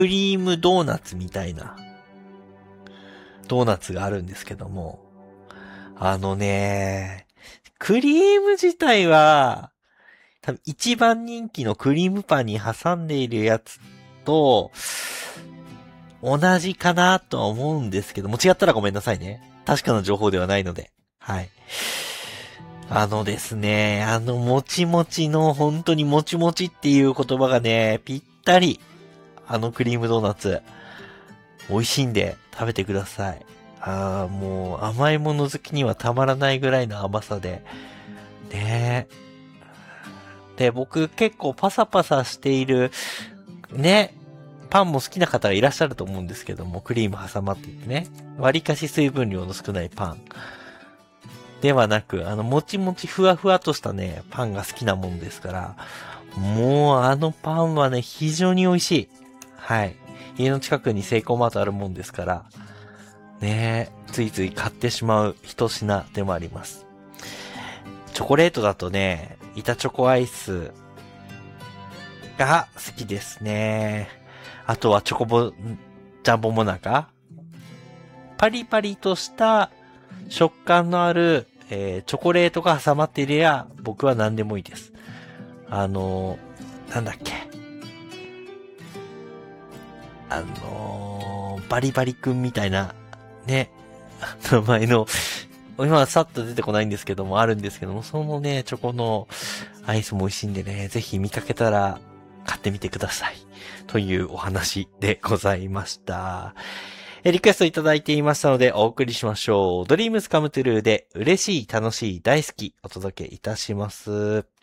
クリームドーナツみたいなドーナツがあるんですけども、クリーム自体は、多分一番人気のクリームパンに挟んでいるやつと、同じかなとは思うんですけども、違ったらごめんなさいね。確かな情報ではないので。はい。ですね、もちもちの、本当にもちもちっていう言葉がね、ぴったり。クリームドーナツ。美味しいんで食べてください。もう甘いもの好きにはたまらないぐらいの甘さで。ねで、僕結構パサパサしている、ね、パンも好きな方がいらっしゃると思うんですけども、クリーム挟まっていてね、割かし水分量の少ないパン。ではなく、もちもちふわふわとしたね、パンが好きなもんですから、もうパンはね、非常に美味しい。はい。家の近くにセイコーマートあるもんですから、ねついつい買ってしまう一品でもあります。チョコレートだとね、板チョコアイスが好きですね。あとはジャンボモナカパリパリとした食感のある、チョコレートが挟まっていれば、僕は何でもいいです。なんだっけ。バリバリくんみたいな、ね、名前の、今はさっと出てこないんですけども、あるんですけども、そのね、チョコのアイスも美味しいんでね、ぜひ見かけたら買ってみてください。というお話でございました。リクエストいただいていましたのでお送りしましょう。Dreams Come True で嬉しい、楽しい、大好きお届けいたします。